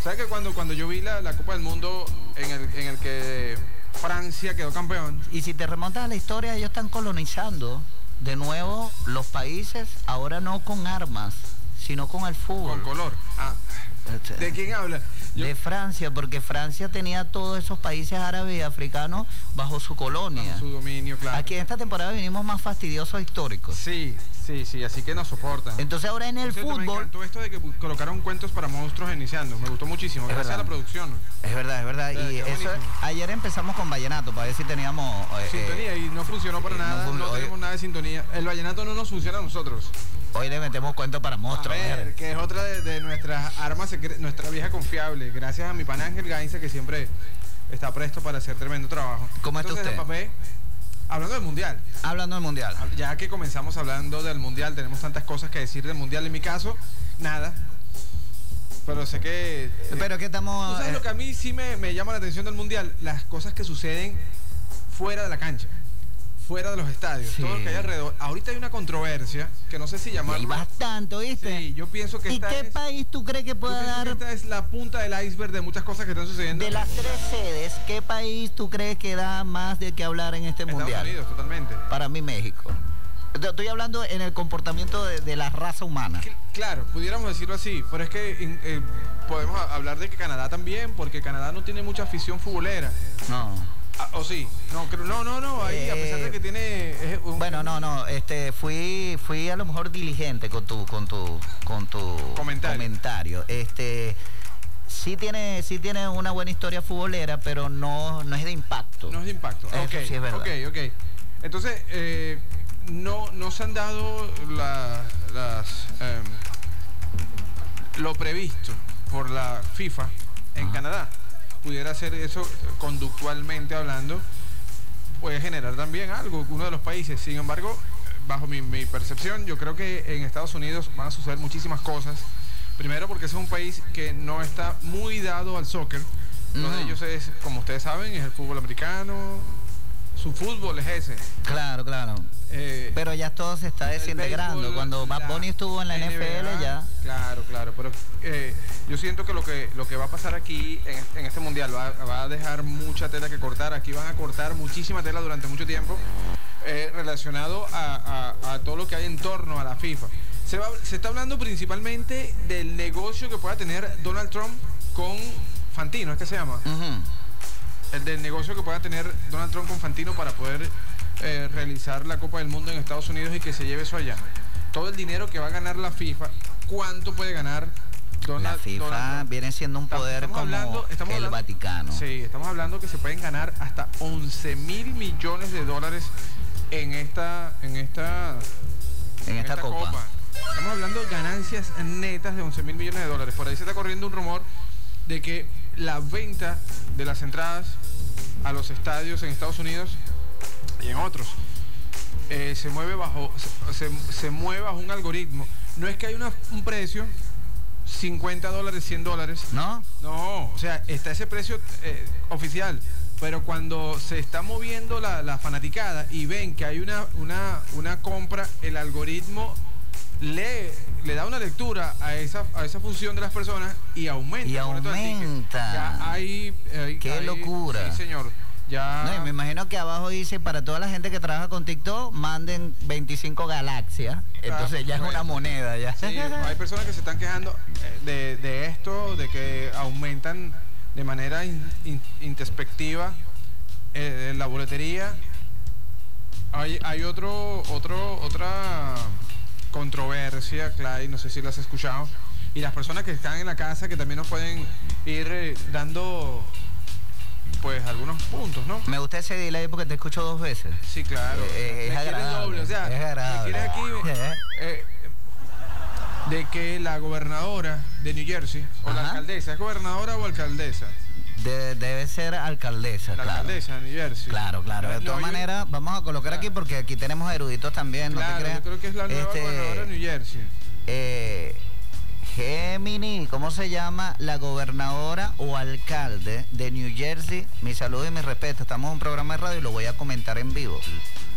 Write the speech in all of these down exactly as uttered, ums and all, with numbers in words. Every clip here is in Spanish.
¿Sabes que cuando, cuando yo vi la, la Copa del Mundo en el, en el que Francia quedó campeón? Y si te remontas a la historia, ellos están colonizando de nuevo los países, ahora no con armas, sino con el fútbol. Con color. Ah. ¿De quién habla? Yo... De Francia, porque Francia tenía todos esos países árabes y africanos bajo su colonia. Bajo su dominio, claro. Aquí en esta temporada vinimos más fastidiosos históricos. Sí, sí, sí, así que nos soportan. Entonces ahora en el cierto, fútbol... Me encantó esto de que colocaron cuentos para monstruos iniciando. Me gustó muchísimo. Gracias verdad. a la producción. Es verdad, es verdad. verdad y eso, buenísimo. Ayer empezamos con vallenato para ver si teníamos... Eh, sintonía y no funcionó para eh, nada. No, no tenemos hoy... nada de sintonía. El vallenato no nos funciona a nosotros. Hoy le metemos cuentos para monstruos. A ver, ver, que es otra de, de nuestras armas secretas, nuestra vieja confiable. Gracias a mi pan Ángel Gainza, que siempre está presto para hacer tremendo trabajo. ¿Cómo está Entonces, usted? Papé, hablando del Mundial. Hablando del Mundial. Ya que comenzamos hablando del Mundial, tenemos tantas cosas que decir del Mundial. En mi caso, nada. Pero sé que... Eh, Pero que estamos... ¿Tú sabes eh, lo que a mí sí me, me llama la atención del Mundial? Las cosas que suceden fuera de la cancha. Fuera de los estadios, sí. Todo lo que hay alrededor. Ahorita hay una controversia que no sé si llamarlo. Hay bastante, ¿oíste? Sí, yo pienso que ¿Y esta qué es, país tú crees que pueda dar? Que esta es la punta del iceberg de muchas cosas que están sucediendo. De las tres sedes, ¿qué país tú crees que da más de qué hablar en este Estados mundial? Estados Unidos, totalmente. Para mí, México. Estoy hablando en el comportamiento de, de la raza humana. Claro, pudiéramos decirlo así, pero es que eh, podemos hablar de que Canadá también, porque Canadá no tiene mucha afición futbolera. No. Ah, ¿O sí? No, creo, no, no, no, ahí, eh, a pesar de que tiene... Es un, bueno, no, no, este, fui, fui a lo mejor diligente con tu, con tu, con tu comentario. comentario. Este, sí tiene, sí tiene una buena historia futbolera, pero no, no es de impacto. No es de impacto, Eso okay, sí es verdad. Ok, ok. Entonces, eh, no, no se han dado la, las, eh, lo previsto por la FIFA en Ajá. Canadá. Pudiera ser eso conductualmente hablando, puede generar también algo, uno de los países. Sin embargo, bajo mi, mi percepción, yo creo que en Estados Unidos van a suceder muchísimas cosas. Primero porque ese es un país que no está muy dado al soccer. Uno de ellos es, como ustedes saben, es el fútbol americano. Su fútbol es ese. Claro, claro. Eh, pero ya todo se está desintegrando. Béisbol, Cuando Bad Bunny estuvo en la N F L ya. Claro, claro. Pero eh, yo siento que lo que lo que va a pasar aquí en, en este mundial va, va a dejar mucha tela que cortar. Aquí van a cortar muchísima tela durante mucho tiempo eh, relacionado a, a, a todo lo que hay en torno a la FIFA. Se, va, se está hablando principalmente del negocio que pueda tener Donald Trump con Fantino, ¿es que se llama? Uh-huh. El del negocio que pueda tener Donald Trump con Fantino para poder eh, realizar la Copa del Mundo en Estados Unidos y que se lleve eso allá. Todo el dinero que va a ganar la FIFA, ¿cuánto puede ganar Donald, la FIFA Donald Trump? Viene siendo un poder estamos como hablando, estamos el hablando, Vaticano. Sí, estamos hablando que se pueden ganar hasta once mil millones de dólares en esta, en esta, en en esta, esta copa. copa. Estamos hablando de ganancias netas de once mil millones de dólares. Por ahí se está corriendo un rumor de que la venta de las entradas a los estadios en Estados Unidos y en otros eh, se mueve bajo se, se, se mueve bajo un algoritmo. No es que hay una, un precio cincuenta dólares, cien dólares. ¿No? No, o sea, está ese precio eh, oficial, pero cuando se está moviendo la, la fanaticada y ven que hay una, una, una compra, el algoritmo le, le da una lectura a esa, a esa función de las personas y aumenta. Y aumenta. Ya hay, hay... ¡Qué hay, locura! Sí, señor. Ya... No, y me imagino que abajo dice, para toda la gente que trabaja con TikTok, manden veinticinco galaxias. Entonces ya es una moneda. Ya. Sí, hay personas que se están quejando de, de esto, de que aumentan de manera in, in, introspectiva eh, la boletería. Hay, hay otro, otro, otra controversia, Clay, no sé si la has escuchado. Y las personas que están en la casa que también nos pueden ir eh, dando... pues algunos puntos, ¿no? Me gusta ese delay porque te escucho dos veces. Sí, claro. Eh, es agradable. Doble, o sea, es agradable. ¿Quieres aquí eh, de que la gobernadora de New Jersey, o Ajá. la alcaldesa, ¿es gobernadora o alcaldesa? De, debe ser alcaldesa, la claro. alcaldesa de New Jersey. Claro, claro. De no, todas yo... maneras, vamos a colocar claro. aquí porque aquí tenemos eruditos también, claro, ¿no te creas? Yo creo que es la nueva este, gobernadora de New Jersey. Eh... Gemini, ¿cómo se llama la gobernadora o alcalde de New Jersey? Mi saludo y mi respeto. Estamos en un programa de radio y lo voy a comentar en vivo.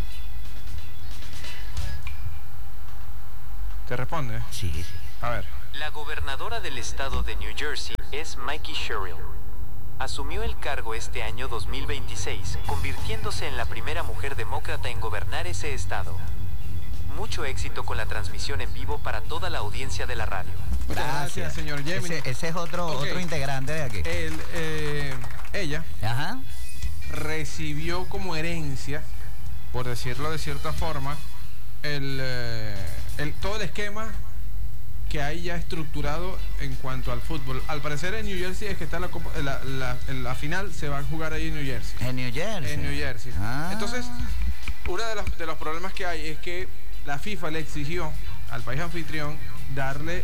¿Te responde? Sí, sí. A ver. La gobernadora del estado de New Jersey es Mikie Sherrill. Asumió el cargo este año dos mil veintiséis, convirtiéndose en la primera mujer demócrata en gobernar ese estado. Mucho éxito con la transmisión en vivo para toda la audiencia de la radio. Muchas gracias, gracias señor Gemini. Ese, ese es otro, okay. otro integrante de aquí. El, eh, ella Ajá. recibió como herencia, por decirlo de cierta forma, el, eh, el, todo el esquema que hay ya estructurado en cuanto al fútbol. Al parecer en New Jersey es que está la, la, la, la final se va a jugar ahí en New Jersey. En New Jersey. En New Jersey. Ah. Entonces, uno de los, de los problemas que hay es que la FIFA le exigió al país anfitrión darle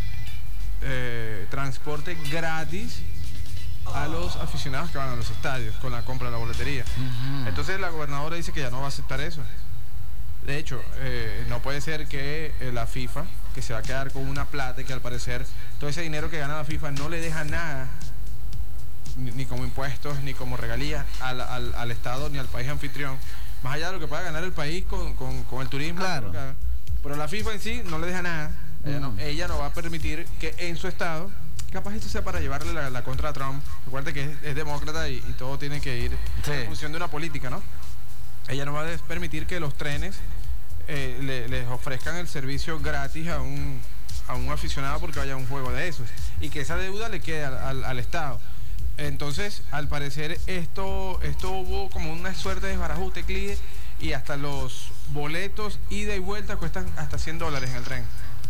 eh, transporte gratis a los aficionados que van a los estadios con la compra de la boletería. Uh-huh. Entonces la gobernadora dice que ya no va a aceptar eso. De hecho, eh, no puede ser que eh, la FIFA, que se va a quedar con una plata y que al parecer todo ese dinero que gana la FIFA no le deja nada, ni, ni como impuestos, ni como regalías al, al, al Estado, ni al país anfitrión, más allá de lo que pueda ganar el país con, con, con el turismo. Claro. Pero la FIFA en sí no le deja nada. Mm. Ella, no, ella no va a permitir que en su estado, capaz esto sea para llevarle la, la contra a Trump. Recuerda que es, es demócrata y, y todo tiene que ir sí. en función de una política, ¿no? Ella no va a permitir que los trenes eh, le, les ofrezcan el servicio gratis a un, a un aficionado porque vaya a un juego de esos y que esa deuda le quede al, al, al Estado. Entonces, al parecer, esto, esto hubo como una suerte de desbarajuste, Clive, y hasta los boletos ida y vuelta cuestan hasta cien dólares en el tren.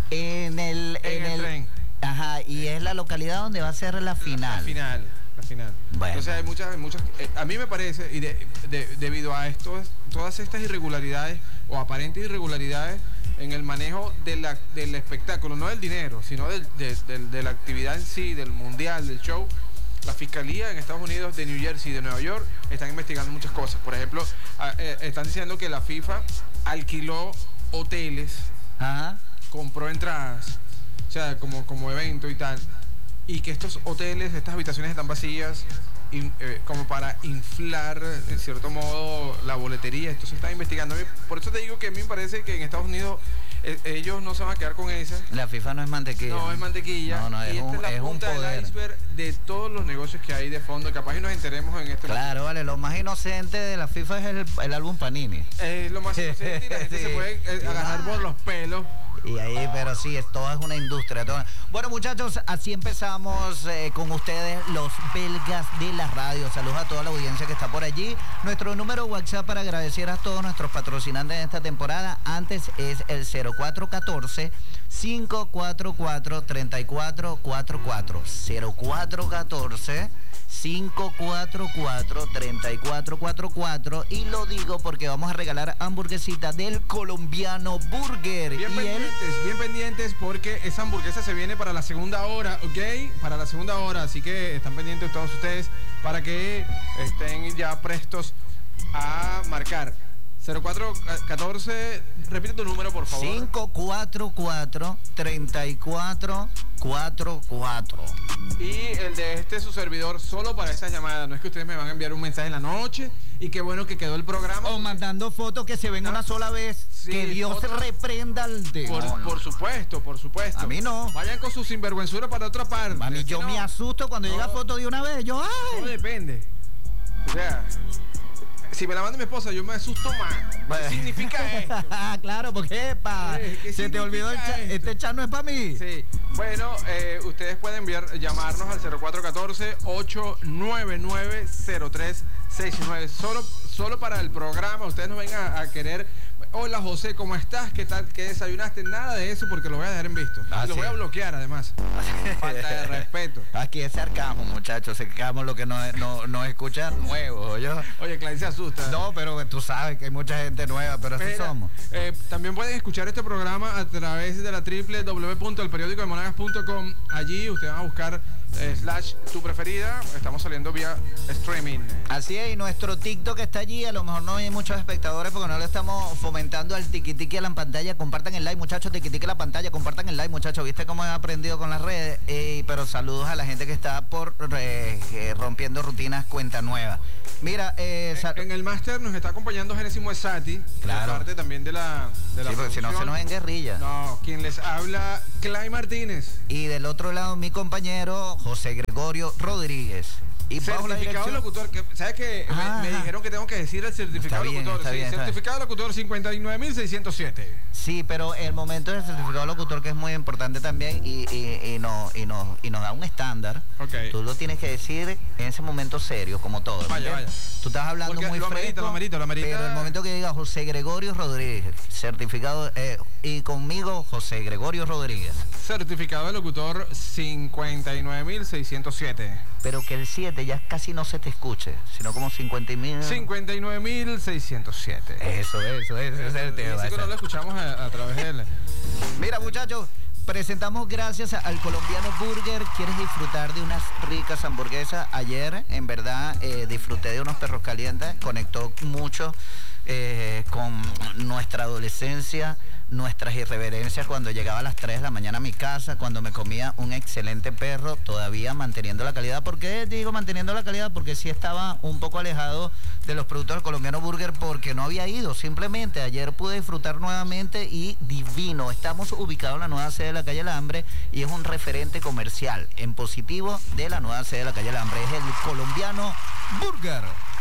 En el, en en el, el tren. Ajá, y es la localidad donde va a ser la final. La, la final. La final. Bueno. Entonces hay muchas, muchas eh, a mí me parece, y de, de, debido a esto, todas estas irregularidades o aparentes irregularidades en el manejo de la, del espectáculo, no del dinero, sino del, de, de, de la actividad en sí, del mundial, del show, la fiscalía en Estados Unidos, de New Jersey y de Nueva York están investigando muchas cosas. Por ejemplo, a, eh, están diciendo que la FIFA alquiló hoteles, Ajá. compró entradas, o sea, como, como evento y tal, y que estos hoteles, estas habitaciones están vacías in, eh, como para inflar en cierto modo la boletería. Esto se está investigando. Por eso te digo que a mí me parece que en Estados Unidos eh, ellos no se van a quedar con esa. La FIFA no es mantequilla. No, es mantequilla. No, no, y es esta un, es la es punta un poder. del iceberg de todos los negocios que hay de fondo. Capaz y nos enteremos en este Claro, momento. vale, lo más inocente de la FIFA es el, el álbum Panini. Es lo más inocente y la gente Sí. se puede eh, agarrar por los pelos. Y ahí, pero sí, es, todo es una industria. Todo. Bueno, muchachos, así empezamos eh, con ustedes, los belgas de la radio. Saludos a toda la audiencia que está por allí. Nuestro número WhatsApp para agradecer a todos nuestros patrocinantes en esta temporada. Antes es el cero cuatro uno cuatro, cinco cuatro cuatro, tres cuatro cuatro cuatro. cero cuatro uno cuatro, cinco cuatro cuatro, tres cuatro cuatro cuatro. Y lo digo porque vamos a regalar hamburguesita del Colombiano Burger. Bien y pendientes, él... bien pendientes porque esa hamburguesa se viene para la segunda hora, ¿ok? Para la segunda hora, así que están pendientes todos ustedes para que estén ya prestos a marcar. cero cuatro uno cuatro, repite tu número, por favor. cinco cuatro cuatro, tres cuatro cuatro cuatro. Y el de este su servidor solo para esas llamadas. No es que ustedes me van a enviar un mensaje en la noche y qué bueno que quedó el programa. O mandando fotos que se ven No. una sola vez. Sí, que Dios fotos. reprenda al Por, demonio. por supuesto, por supuesto. A mí no. Vayan con su sinvergüenzura para otra parte. A mí Es que yo no, me asusto cuando No. llega foto de una vez. Yo, todo ¡ay! depende. O sea, si me la manda mi esposa, yo me asusto más. ¿Qué significa esto? Claro, porque epa, Eh, ¿qué se te olvidó el significa chat. esto? Este chat no es para mí. Sí, bueno, eh, ustedes pueden enviar, llamarnos al cero cuatro uno cuatro, ocho nueve nueve, cero tres seis nueve. Solo, solo para el programa, ustedes no vengan a, a querer. Hola José, ¿cómo estás? ¿Qué tal? ¿Qué desayunaste? Nada de eso porque lo voy a dejar en visto. Ah, y lo sí. voy a bloquear además. Falta de respeto. Aquí es sarcasmo, muchachos. Sarcasmo lo que no, no, no escuchan nuevos. Yo, Oye, Clay se asusta. no, pero tú sabes que hay mucha gente nueva, pero así Espera, somos. eh, también pueden escuchar este programa a través de la doble u doble u doble u punto el periódico de monagas punto com. Allí ustedes van a buscar eh, slash tu preferida. Estamos saliendo vía streaming. Así es, y nuestro TikTok está allí. A lo mejor no hay muchos espectadores porque no le estamos fomentando al tiqui tiqui a la pantalla. Compartan el like, muchachos. Tiqui tiqui a la pantalla. Compartan el like, muchachos. ¿Viste cómo he aprendido con las redes? Eh, pero saludos a la gente que está por eh, eh, rompiendo rutinas cuenta nueva. Mira, eh, En, en el máster nos está acompañando Genesis Muesati, Claro. parte también de la de la sí, porque si no se producción. nos en guerrilla. No, quien les habla, Clay Martínez. Y del otro lado, mi compañero José Gregorio Rodríguez. Y bajo la Certificado de dirección... locutor, que, ¿sabes qué? Ah, me, me dijeron que tengo que decir el certificado Está de bien, locutor. está Sí, bien, está certificado de locutor cincuenta y nueve mil seiscientos siete. Sí, pero el momento del certificado de locutor, que es muy importante también y, y, y, no, y, no, y nos da un estándar. Ok. Tú lo tienes que decir en ese momento serio, como todo. Vaya, ¿entiendes? vaya. Tú estás hablando Porque muy lo amerita, fresco, lo amerita, lo amerita. pero el momento que diga José Gregorio Rodríguez, certificado, eh, y conmigo José Gregorio Rodríguez. Certificado de locutor cincuenta y nueve mil seiscientos siete. Pero que el siete ya casi no se te escuche, sino como cincuenta mil. cincuenta y nueve mil seiscientos siete. Eso, eso, eso, ese es el tema. Dice que no lo escuchamos a, a través de él. Mira, muchachos, presentamos gracias al Colombiano Burger. ¿Quieres disfrutar de unas ricas hamburguesas? Ayer, en verdad, eh, disfruté de unos perros calientes. Conectó mucho eh, con nuestra adolescencia, nuestras irreverencias cuando llegaba a las tres de la mañana a mi casa, cuando me comía un excelente perro, todavía manteniendo la calidad. ¿Por qué digo manteniendo la calidad? Porque sí estaba un poco alejado de los productos del Colombiano Burger porque no había ido. Simplemente ayer pude disfrutar nuevamente y divino. Estamos ubicados en la nueva sede de la calle El Hambre y es un referente comercial en positivo de la nueva sede de la calle El Hambre. Es el Colombiano Burger.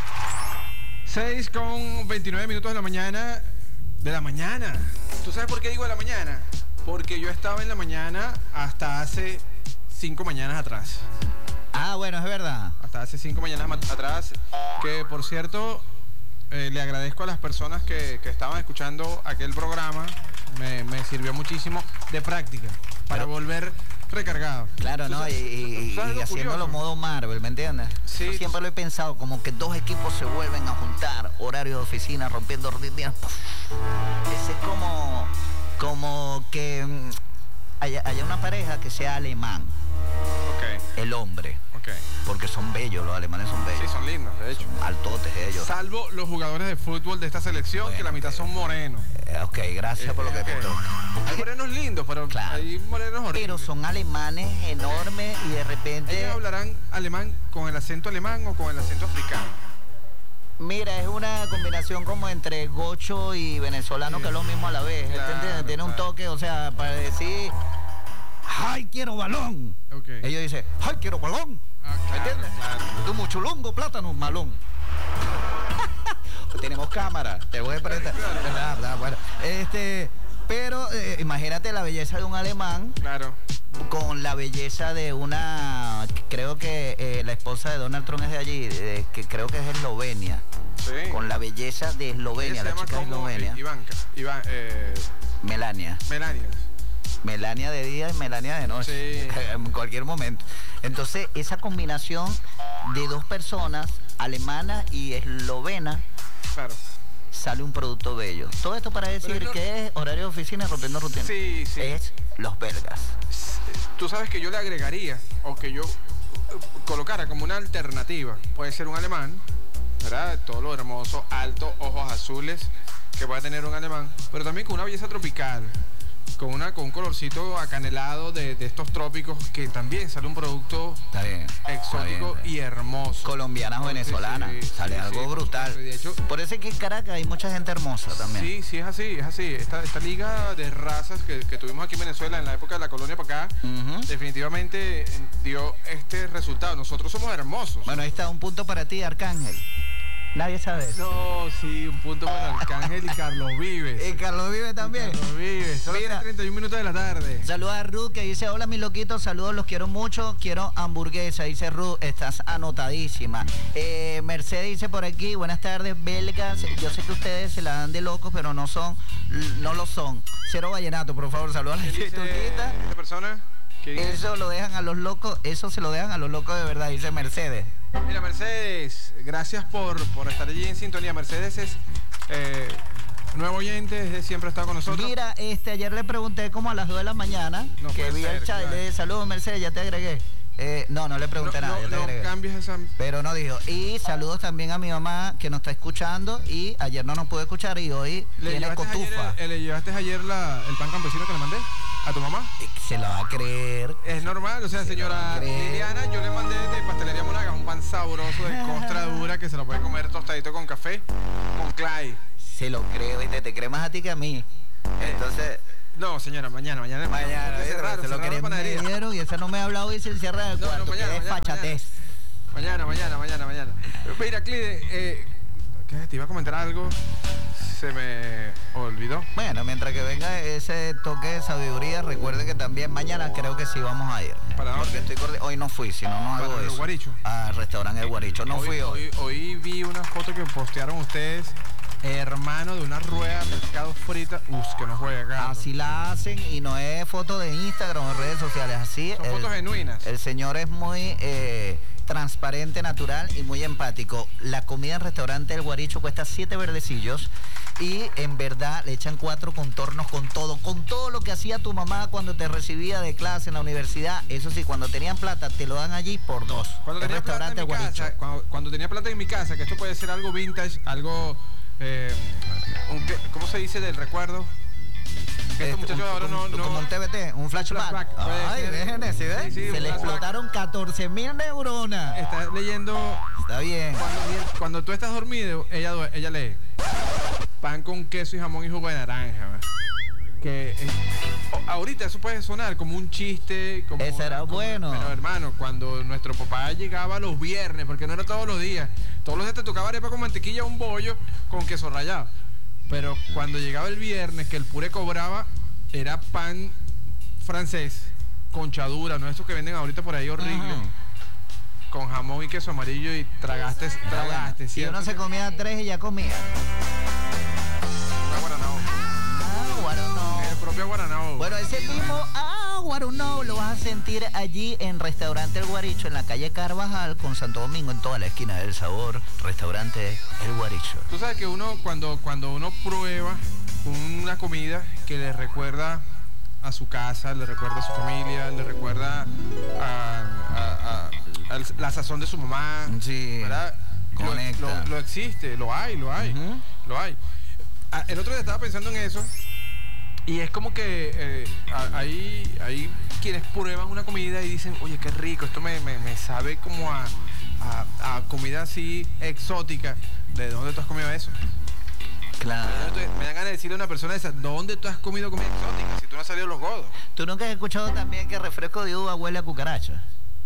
seis con veintinueve minutos de la mañana. De la mañana. ¿Tú sabes por qué digo de la mañana? Porque yo estaba en la mañana hasta hace cinco mañanas atrás. Ah, bueno, es verdad. Hasta hace cinco mañanas atrás. Que, por cierto, eh, le agradezco a las personas que, que estaban escuchando aquel programa. Me, me sirvió muchísimo de práctica para Pero, volver recargado. Claro, ¿no? Y, y, y haciéndolo modo Marvel, ¿me entiendes? Sí. Yo siempre lo he pensado, como que dos equipos se vuelven a juntar, horario de oficina, rompiendo rutinas. Ese es como, como que mm, haya, haya una pareja que sea alemán. Ok. El hombre. Ok. Porque son bellos, los alemanes son bellos. Sí, son lindos, de hecho. Son altotes ellos. Salvo los jugadores de fútbol de esta selección, Bueno, que la mitad son morenos. Eh, ok, gracias por lo que Ok. te toca. Hay morenos lindos, pero Claro. hay morenos horribles. Pero son alemanes enormes y de repente... ¿Ellos hablarán alemán con el acento alemán o con el acento africano? Mira, es una combinación como entre gocho y venezolano, Sí. que es lo mismo a la vez. Claro, ¿Entiendes? Tiene un claro. toque, o sea, para decir, ¡ay, quiero balón! Ok. Ellos dicen, ¡ay, quiero balón! Ah, ¿Me claro, entiendes? claro. Tú muchulongo, plátano, malón. Tenemos cámara, te voy a presentar. ¿Verdad? ¿Verdad? Bueno, este, pero eh, imagínate la belleza de un alemán Claro. con la belleza de una, creo que eh, la esposa de Donald Trump es de allí, eh, que creo que es de Eslovenia. Sí. Con la belleza de Eslovenia, Ella se la llama chica de como Eslovenia. I- Ivanka. Iván, eh, Melania. Melania. Melania de día y Melania de noche. Sí. En cualquier momento. Entonces, esa combinación de dos personas, alemana y eslovena, Claro. sale un producto bello. Todo esto para decir es lo- que es horario de oficina rompiendo rutina. Sí, sí. Es los belgas. Tú sabes que yo le agregaría, o que yo eh, colocara como una alternativa. Puede ser un alemán, ¿verdad? Todo lo hermoso, alto, ojos azules, que puede tener un alemán, pero también con una belleza tropical. Con, una, con un colorcito acanelado de, de estos trópicos, que también sale un producto Está bien. está exótico bien, está bien. y hermoso. Colombianas o Sí, venezolanas. sí, Sale sí, algo sí, brutal. de hecho, Por eso es que en Caracas hay mucha gente hermosa también. sí, sí, es así, es así. Esta, esta liga de razas que, que tuvimos aquí en Venezuela en la época de la colonia para acá, Ujú. definitivamente eh, dio este resultado. Nosotros somos hermosos. Bueno, ahí está un punto para ti, Arcángel. Nadie sabe eso. No, sí, un punto para Arcángel y Carlos Vives. Y Carlos Vive también. Carlos Vives, son Mira. las treinta y un minutos de la tarde. Saluda a Ruth que dice, hola mis loquitos, saludos, los quiero mucho, quiero hamburguesa, dice Ruth, estás anotadísima. Eh, Mercedes dice por aquí, buenas tardes, belgas, yo sé que ustedes se la dan de locos, pero no son, no lo son. Cero vallenato, por favor, saludos a la ¿Quién dice chiquitita. esta persona? ¿Qué dice? Eso lo dejan a los locos, eso se lo dejan a los locos de verdad, dice Mercedes. Mira, Mercedes, gracias por, por estar allí en sintonía. Mercedes es eh, nuevo oyente, desde siempre ha estado con nosotros. Mira, este, ayer le pregunté como a las dos de la mañana, No que puede vi ser, el chat y claro. le dije, saludos Mercedes, ya te agregué. Eh, no, no le no, pregunté nada, ya te no, no agregué. cambies esa... Pero no dijo. Y saludos también a mi mamá que nos está escuchando y ayer no nos pudo escuchar y hoy ¿Le tiene llevaste, cotufa. ayer, eh, ¿Le llevaste ayer la- el pan campesino que le mandé a tu mamá? Se la va a creer. Es normal, o sea, Se lo señora cree. Liliana, yo le mandé de Pastelería Monagas un pan sabroso de costra dura que se lo puede comer tostadito con café, con clay. Se lo creo, ¿viste? Te cree más a ti que a mí. Entonces, No, señora, mañana, mañana. Mañana, se cerraron, se lo cerraron la panadería. queremos y ese no me ha hablado y se encierra en el No, no, cuarto, mañana, que es mañana, fachatez. Mañana, mañana, mañana, mañana. Mira, Clide, eh, ¿qué? Te iba a comentar algo. Se me olvidó. Bueno, mientras que venga ese toque de sabiduría, recuerde que también mañana creo que sí vamos a ir. ¿Para dónde? Porque estoy corri- hoy no fui, si no, no hago ¿Para el eso. Guaricho? Al restaurante El Guaricho. No hoy, fui hoy. hoy. Hoy vi una foto que postearon ustedes, hermano, de una rueda de pescado frita. Uf, que no juega acá. Así la hacen y no es foto de Instagram o redes sociales. Así Son el, fotos genuinas. el señor es muy eh, transparente, natural y muy empático. La comida en restaurante El Guaricho cuesta siete verdecillos y en verdad le echan cuatro contornos con todo, con todo lo que hacía tu mamá cuando te recibía de clase en la universidad. Eso sí, cuando tenían plata te lo dan allí por dos. Cuando El tenía plata en restaurante mi El Guaricho. casa, cuando, cuando tenía plata en mi casa, que esto puede ser algo vintage, algo, eh, un que- ¿cómo se dice del recuerdo? Que estos Este, muchachos un- ahora no, como, no. como un T B T, un flashback. flashback, puede Ay, ser. déjenme, ¿sí ves? Sí, sí, Se un le flashback. explotaron catorce mil neuronas. Está leyendo. Está bien. Cuando, cuando tú estás dormido, ella, due- ella lee pan con queso y jamón y jugo de naranja. ¿verdad? Que eh, o- ahorita eso puede sonar como un chiste. Como, Ese era como- bueno. Pero hermano, cuando nuestro papá llegaba los viernes, porque no era todos los días, todos los días te tocaba arepa con mantequilla, un bollo con queso rallado. Pero cuando llegaba el viernes, que el puré cobraba, era pan francés, conchadura, no esos que venden ahorita por ahí horrible. Ujú. Con jamón y queso amarillo y tragaste, tragaste, Y ¿cierto? uno se comía tres y ya comía. Una guaranao. Ah, guaranao. El propio guaranao. Bueno, ese mismo ah, guaranao lo vas a sentir allí en Restaurante El Guaricho, en la calle Carvajal, con Santo Domingo, en toda la esquina del sabor. Restaurante El Guaricho. Tú sabes que uno, cuando, cuando uno prueba una comida que le recuerda a su casa, le recuerda a su familia, le recuerda a, a- a- a la sazón de su mamá, Sí, ¿verdad? Lo, conecta. lo- lo existe, lo hay, lo hay, Ujú. lo hay. Ah, el otro día estaba pensando en eso y es como que eh, a- hay, hay quienes prueban una comida y dicen, oye, qué rico, esto me, me- me sabe como a, a- a comida así exótica. ¿De dónde tú has comido eso? Claro. Entonces, me dan ganas de decirle a una persona esa, ¿dónde tú has comido comida exótica si tú no has salido de los godos? ¿Tú nunca has escuchado también que refresco de uva huele a cucaracha?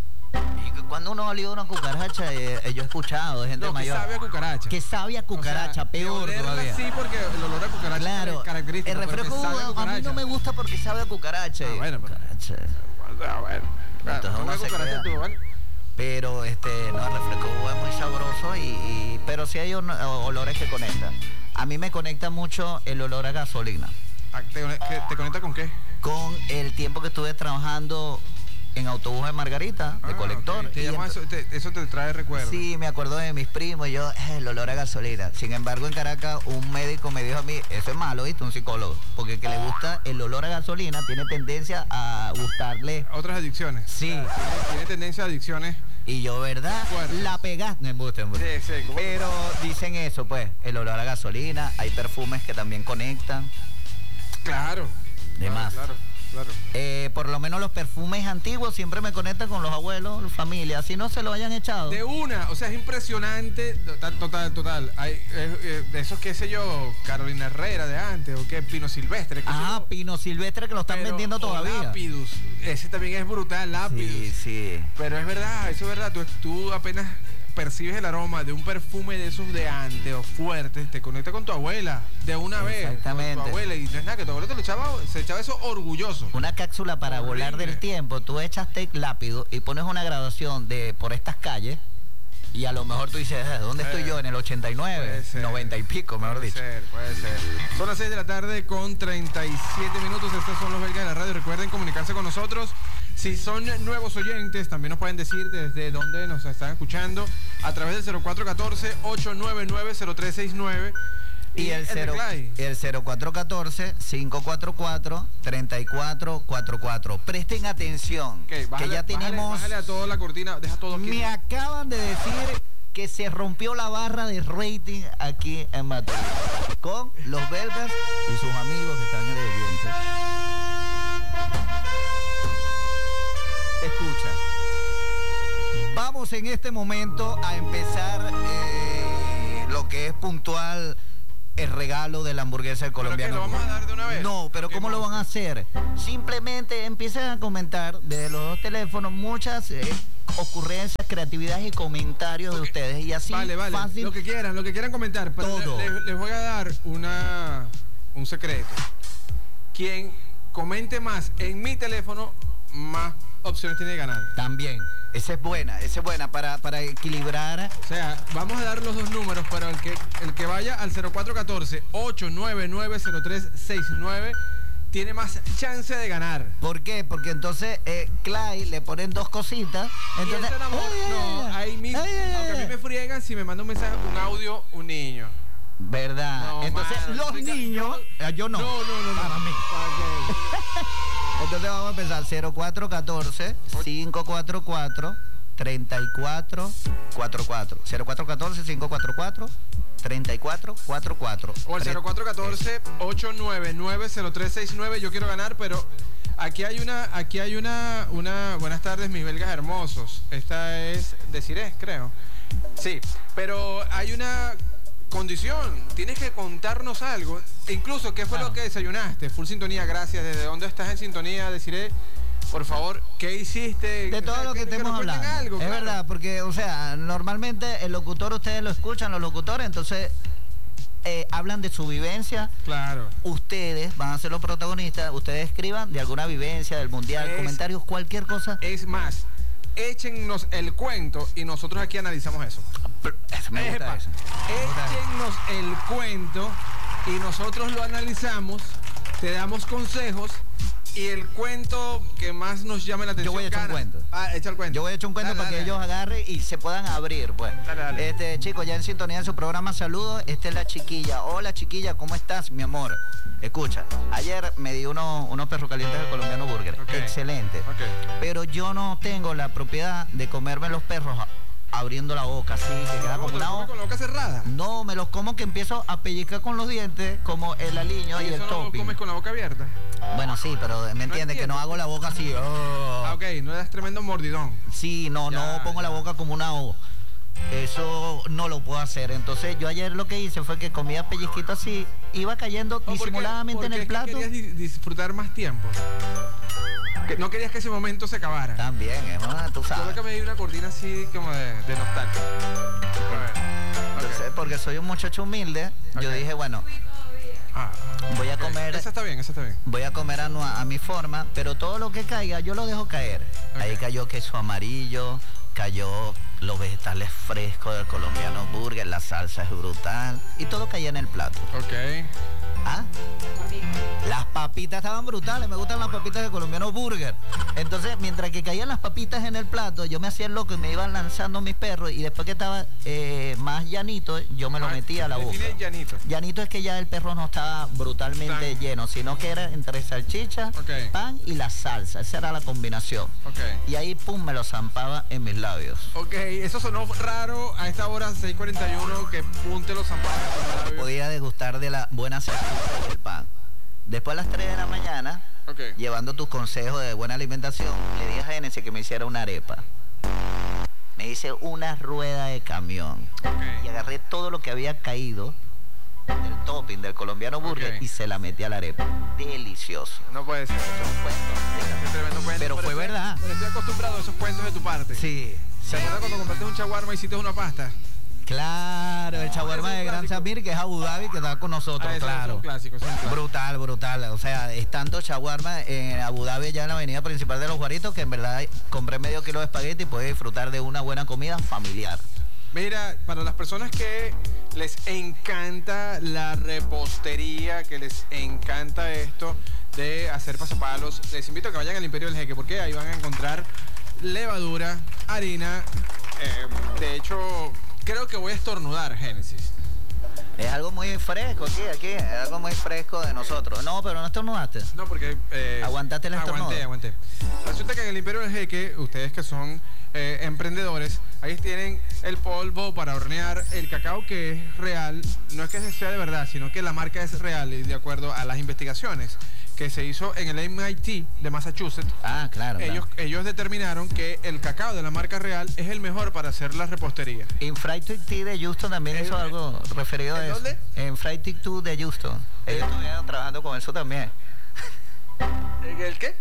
Y que cuando uno ha olido una cucaracha, eh, eh, yo he escuchado de gente No, que mayor. sabe a cucaracha. Que sabe a cucaracha, O sea, peor de olerla todavía. sí, porque el olor a cucaracha Claro, es característico. el pero que refresco sabe a, a mí cucaracha. no me gusta porque sabe a cucaracha. Ah, bueno, pero- Cucaracha. Ah, bueno. Claro, Entonces come uno se cucaracha queda. tú, ¿vale? Pero este, no, el refresco es muy sabroso y, y- pero sí hay un- olores que conectan. A mí me conecta mucho el olor a gasolina. Ah, ¿Te, que- ¿Te conecta con qué? Con el tiempo que estuve trabajando en autobús de Margarita, de Ah, colector. ok. Te y llama ento- eso, te- eso te trae recuerdos. Sí, me acuerdo de mis primos y yo, eh, el olor a gasolina. Sin embargo, en Caracas, un médico me dijo a mí, eso es malo, ¿viste? Un psicólogo. Porque el que le gusta el olor a gasolina tiene tendencia a gustarle. Otras adicciones. Sí. Tiene, tiene tendencia a adicciones. Y yo, ¿verdad? Fuerte. La pegaste. No, embuste, embuste. Sí, sí. ¿cómo? Pero dicen eso, pues, el olor a gasolina. Hay perfumes que también conectan. Claro. De claro, más. Claro, claro. Eh, por lo menos los perfumes antiguos siempre me conectan con los abuelos, la familia. Así no se lo hayan echado. De una, o sea, es impresionante, total, total, total. Hay eh, eh, de esos, qué sé yo, Carolina Herrera de antes, o qué, Pino Silvestre. qué sé Ah, yo. Pino Silvestre que lo están Pero- vendiendo o todavía. Lapidus, ese también es brutal, Lapidus. Sí, sí. Pero es verdad, eso es verdad, tú, tú apenas percibes el aroma de un perfume de esos de antes o fuertes, te conecta con tu abuela de una vez. Exactamente. Con tu abuela, y no es nada, que tu abuela te lo echaba, se echaba eso orgulloso. Una cápsula para Horrible. volar del tiempo. Tú echas tape lápido y pones una graduación de por estas calles. Y a lo mejor tú dices, "Eh, ¿dónde estoy Eh, yo? En el ochenta y nueve, puede ser. noventa y pico, mejor Puede dicho. ser, puede ser. Son las seis de la tarde con treinta y siete minutos. Estos son los belgas de la radio. Recuerden comunicarse con nosotros. Si son nuevos oyentes, también nos pueden decir desde dónde nos están escuchando a través del cero cuatro uno cuatro, ocho nueve nueve, cero tres seis nueve. Y el, cero, Clay. el cero cuatro uno cuatro, cinco cuatro cuatro, tres cuatro cuatro cuatro. Presten atención, Ok, bájale, que ya tenemos... Bájale, bájale a toda la cortina, deja todo aquí. Me acaban de decir que se rompió la barra de rating aquí en Madrid con los belgas y sus amigos que están en el ambiente. Escucha, vamos en este momento a empezar eh, lo que es puntual el regalo de la hamburguesa del colombiano. ¿Pero qué, lo vamos a dar de una vez? No, pero ¿cómo lo van a hacer? Simplemente empiecen a comentar desde los dos teléfonos muchas eh, ocurrencias, creatividades y comentarios de ustedes. Y así Vale, vale. fácil. Lo que quieran, lo que quieran comentar. Pero Todo. Les, les voy a dar una, un secreto. Quien comente más en mi teléfono, más opciones tiene de ganar. También. Esa es buena, esa es buena para, para equilibrar. O sea, vamos a dar los dos números, pero el que, el que vaya al cero cuatro uno cuatro, ocho nueve nueve, cero tres seis nueve tiene más chance de ganar. ¿Por qué? Porque entonces eh, Clay le ponen dos cositas. Entonces, y ese amor, ay, ay, no, ay, ahí mismo, ay, ay, aunque a mí ay. me friegan si me manda un mensaje, un audio, un niño. ¿Verdad? No, Entonces, mano, los chica, niños, yo- eh, yo no. No, no, no, no. Para mí. Ok. Entonces vamos a empezar cero cuatro uno cuatro, cinco cuatro cuatro, tres cuatro cuatro cuatro. cero cuatro uno cuatro, cinco cuatro cuatro, tres cuatro cuatro cuatro. O el cero cuatro uno cuatro, ocho nueve nueve, cero tres seis nueve. Yo quiero ganar, pero aquí hay una, aquí hay una, una. Buenas tardes, mis belgas hermosos. Esta es Desiree, creo. Sí, pero hay una condición. Tienes que contarnos algo. E incluso, ¿qué fue Claro. lo que desayunaste? Full sintonía, gracias. ¿Desde dónde estás en sintonía? Desiree, por favor, ¿qué hiciste? De O todo sea, lo que nos estemos cuenten hablando. algo, es claro. verdad, porque, o sea, normalmente el locutor, ustedes lo escuchan, los locutores, entonces eh, hablan de su vivencia. Claro. Ustedes van a ser los protagonistas, ustedes escriban de alguna vivencia, del mundial, Es- comentarios, cualquier cosa. Es más, échennos el cuento y nosotros aquí analizamos eso. Eso me gusta Epa, eso. Me gusta eso. échennos el cuento y nosotros lo analizamos, te damos consejos y el cuento que más nos llame la atención. Yo voy a echar un gana. cuento. Ah, echa el cuento. Yo voy a echar un cuento Dale, para que dale. ellos agarren y se puedan abrir, pues. Dale, dale. Este, chicos, ya en sintonía en su programa, saludos. Esta es la chiquilla. Hola, chiquilla, ¿cómo estás, mi amor? Escucha, ayer me di unos, unos perros calientes del colombiano burger. Ok. Excelente. Ok. Pero yo no tengo la propiedad de comerme los perros a- abriendo la boca, así, que queda ¿Cómo como te lo una comes hoja. con la boca cerrada? No, me los como que empiezo a pellizcar con los dientes, como el aliño y, ¿Y el eso no lo topping. comes con la boca abierta? Bueno, sí, pero me entiendes que no entiendo. hago la boca así. oh. Ah, ok, no le das tremendo mordidón. Sí, no, Ya, no pongo la ya. boca como una O. Eso no lo puedo hacer. Entonces yo ayer lo que hice fue que comía pellizquito así, iba cayendo ¿O por qué- disimuladamente en porque el es que plato. querías di- disfrutar más tiempo? Que no querías que ese momento se acabara. También, es más, tú sabes. Solo que me di una cortina así como de, de nostalgia. A ver. Ok. Entonces, porque soy un muchacho humilde, yo Ok. dije, bueno, Ah, voy a ok. comer, Esa está bien, esa está bien. voy a comer a, nu- a mi forma, pero todo lo que caiga yo lo dejo caer. Ok. Ahí cayó queso amarillo, cayó los vegetales frescos del colombiano burger, la salsa es brutal y todo caía en el plato. Ok. ¿Ah? Las papitas estaban brutales, me gustan las papitas de colombiano burger. Entonces, mientras que caían las papitas en el plato, yo me hacía el loco y me iban lanzando mis perros y después que estaba eh, más llanito, yo me lo Ah, metía a la boca. define llanito. Llanito es que ya el perro no estaba brutalmente Tan- lleno, sino que era entre salchicha, Ok. pan y la salsa. Esa era la combinación. Ok. Y ahí, pum, me lo zampaba en mis labios. Ok, eso sonó raro a esta hora seis cuarenta y uno que punte los zapatos. Podía degustar de la buena salchicha y el pan. Después a las tres de la mañana, Ok. llevando tus consejos de buena alimentación, le dije a Génesis que me hiciera una arepa. Me hice una rueda de camión y Ok. agarré todo lo que había caído del topping del colombiano burger Ok. y se la metí a la arepa. Delicioso. No puede ser. Eso es un cuento. Es tremendo cuento. Pero fue estoy- verdad. Pero estoy acostumbrado a esos cuentos de tu parte. Sí, sí. ¿Se acuerdas cuando compraste un chaguarma y hiciste una pasta? Claro, el shawarma ese es de un Gran clásico. Samir, que es Abu Dhabi, que está con nosotros, Ah, ese claro. Es un clásico, ese es un clásico. Brutal, brutal. O sea, es tanto shawarma en Abu Dhabi, ya en la avenida principal de los Guaritos, que en verdad compré medio kilo de espagueti y puedes disfrutar de una buena comida familiar. Mira, para las personas que les encanta la repostería, que les encanta esto de hacer pasapalos, les invito a que vayan al Imperio del Jeque, porque ahí van a encontrar levadura, harina. eh, de hecho, creo que voy a estornudar, Génesis. Es algo muy fresco aquí, aquí. Es algo muy fresco de nosotros. No, pero no estornudaste. No, porque... eh, ¿Aguantaste el estornudo? Aguanté, aguanté. Resulta que en el Imperio del Jeque, ustedes que son eh, emprendedores, ahí tienen el polvo para hornear, el cacao que es real, no es que sea de verdad, sino que la marca es real y de acuerdo a las investigaciones que se hizo en el M I T de Massachusetts, Ah, claro. ellos, claro. ellos determinaron que el cacao de la marca real es el mejor para hacer la repostería. En Fried Tea de Houston también ¿En- hizo algo referido a ¿en eso. dónde? En Fried Tea de Houston. Ellos estuvieron trabajando con eso también. ¿El, el qué?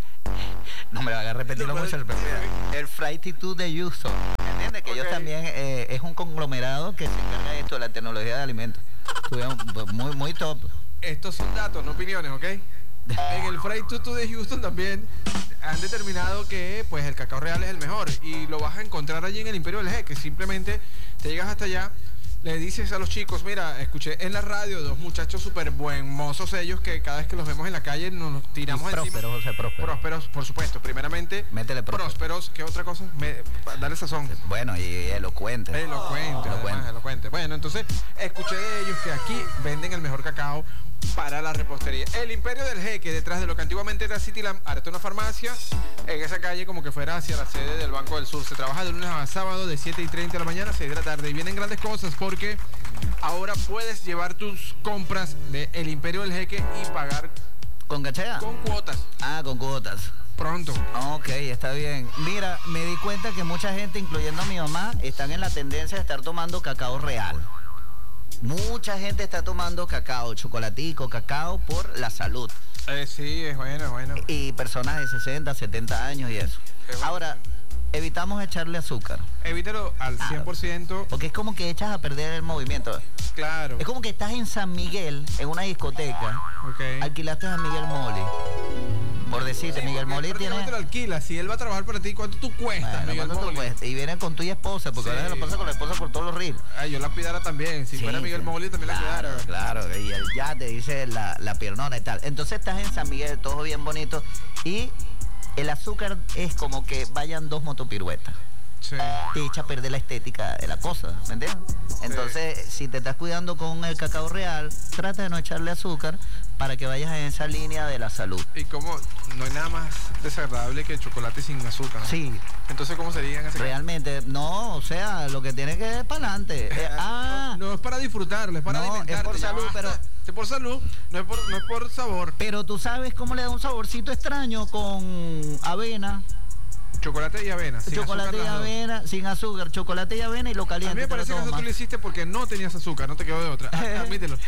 No me van a repetirlo No, mucho. El, pero- el Fried Tea de Houston. ¿Entiendes? Que ellos Ok. también eh, es un conglomerado que se encarga de esto, de la tecnología de alimentos. Estuvieron muy, muy top. Estos son datos, no opiniones, ¿ok? En el Fried Tutu de Houston también han determinado que pues el cacao real es el mejor y lo vas a encontrar allí en el Imperio del Jeque. Simplemente te llegas hasta allá, le dices a los chicos, mira, escuché en la radio dos muchachos súper buen mozos ellos que cada vez que los vemos en la calle nos tiramos Y encima. prósperos, José, prósperos. Prósperos, por supuesto. Primeramente, Métele próspero. prósperos. ¿Qué otra cosa? Me, dale sazón. Bueno, y elocuente. Elocuente, Elocuente. además, elocuente. Bueno, entonces escuché de ellos que aquí venden el mejor cacao para la repostería. El Imperio del Jeque, detrás de lo que antiguamente era Cityland, ahora está una farmacia, en esa calle como que fuera hacia la sede del Banco del Sur. Se trabaja de lunes a sábado de siete y treinta de la mañana a seis de la tarde. Y vienen grandes cosas porque ahora puedes llevar tus compras de El Imperio del Jeque y pagar ¿Con cachea? con cuotas Ah, con cuotas. pronto. Ok, está bien. Mira, me di cuenta que mucha gente, incluyendo a mi mamá, están en la tendencia de estar tomando cacao real. Mucha gente está tomando cacao, chocolatico, cacao por la salud. Eh, sí, es bueno, es bueno. Y personas de sesenta, setenta años y eso. Es bueno. Ahora, evitamos echarle azúcar. Evítalo al cien por ciento. Porque es como que echas a perder el movimiento. Claro. Es como que estás en San Miguel, en una discoteca, Ok. alquilaste a Miguel Moli. Por decirte, Sí, Miguel porque Moli tiene... prácticamente lo alquila. Si él va a trabajar para ti, ¿cuánto tú cuestas, Bueno, Miguel ¿cuánto tú Moli? cuesta? Y vienen con tu esposa, porque Sí. ahora se lo pasa con la esposa por todos los reels. Ay, yo la cuidara también. Si Sí, fuera Miguel sí. Moli, también la Claro, cuidara. claro, y él ya te dice la, la piernona y tal. Entonces estás en San Miguel, todo bien bonito, y el azúcar es como que vayan dos motopiruetas. Sí. Te echa a perder la estética de la cosa, ¿me entiendes? Entonces, si te estás cuidando con el cacao real, trata de no echarle azúcar para que vayas en esa línea de la salud. Y como no hay nada más desagradable que el chocolate sin azúcar, ¿no? Sí, Entonces, ¿cómo sería en ese caso? realmente, no, o sea, lo que tiene que ir para adelante. Eh, ah, No, no es para disfrutarlo, es para No, es alimentarte. por ya salud, basta. pero- Es por salud, no es por, no es por sabor. pero tú sabes cómo le da un saborcito extraño con avena. Chocolate y avena. sin Chocolate azúcar y las dos. avena, sin azúcar, chocolate y avena y lo A mí caliente. me te lo parece que eso tú tomas. lo hiciste porque no tenías azúcar, no te quedó de otra. Ah, admítelo.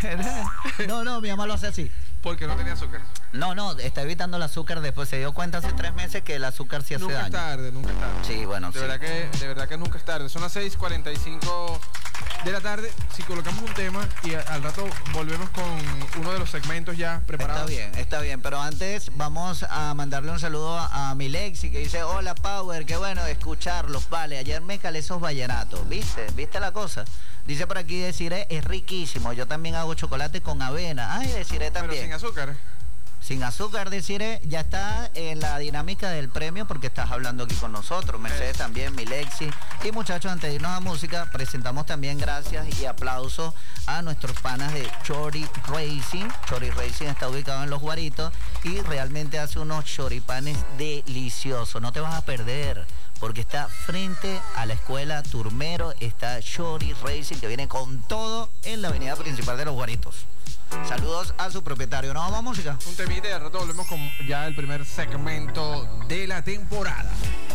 No, no, mi mamá lo hace así. Porque no tenía azúcar. No, no, está evitando el azúcar después. Se dio cuenta hace tres meses que el azúcar sí hace Nunca es daño. tarde, nunca es tarde. Sí, bueno, De sí. verdad que, de verdad que nunca es tarde. Son las seis cuarenta y cinco de la tarde. Si colocamos un tema y a- al rato volvemos con uno de los segmentos ya preparados. Está bien, está bien, pero antes vamos a mandarle un saludo a, a mi Lexi que dice, hola Power, qué bueno escucharlos, vale, ayer me calé esos vallenatos, ¿viste? ¿Viste la cosa? Dice por aquí Desiree, es riquísimo, yo también hago chocolate con avena, ay Desiree Pero también. sin azúcar. Sin azúcar, Desiree, ya está en la dinámica del premio porque estás hablando aquí con nosotros. Mercedes también, mi Lexi. Y muchachos, antes de irnos a música, presentamos también gracias y aplausos a nuestros panas de Chori Racing. Chori Racing está ubicado en Los Guaritos y realmente hace unos choripanes deliciosos. No te vas a perder porque está frente a la escuela Turmero. Está Chori Racing que viene con todo en la avenida principal de Los Guaritos. Saludos a su propietario. ¿No vamos a música? Un temita y al rato volvemos con ya el primer segmento de la temporada.